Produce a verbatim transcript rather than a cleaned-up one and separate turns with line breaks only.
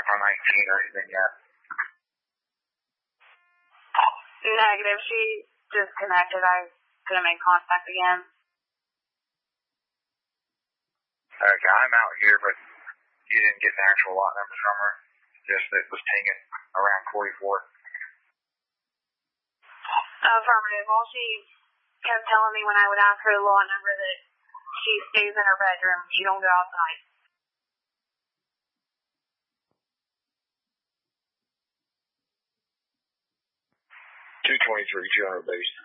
from nineteen or anything yet.
Negative. She disconnected. I couldn't make contact again.
Okay, I'm out here, but you didn't get an actual lot number from her. Just that it was pinging around forty-four.
Affirmative. All she kept telling me when I would ask her the lot number that she stays in her bedroom. She don't go outside.
two twenty-three, two hundred base.